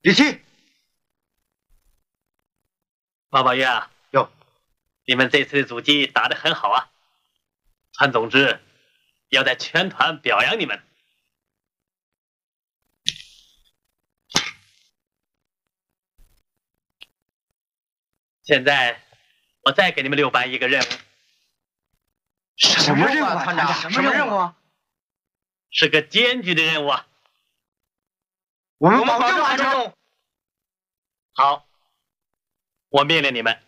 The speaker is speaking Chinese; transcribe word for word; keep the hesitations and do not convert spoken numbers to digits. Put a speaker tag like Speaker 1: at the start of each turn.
Speaker 1: 李七，
Speaker 2: 马宝月啊，
Speaker 1: 哟，
Speaker 2: 你们这次的阻击打得很好啊！川总之要在全团表扬你们。现在我再给你们六班一个任务。
Speaker 1: 什么任务啊，团长？什么任务啊？
Speaker 2: 是个艰巨的任务啊！
Speaker 1: 我们保证完成。
Speaker 2: 好，我命令你们